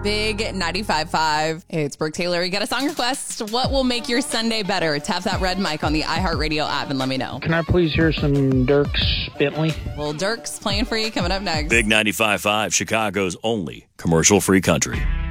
Big 95.5. Hey, it's Brooke Taylor. You got a song request? What will make your Sunday better? Tap that red mic on the iHeartRadio app and let me know. Can I please hear some Dierks Bentley? Well, Dirk's playing for you coming up next. Big 95.5, Chicago's only commercial-free country.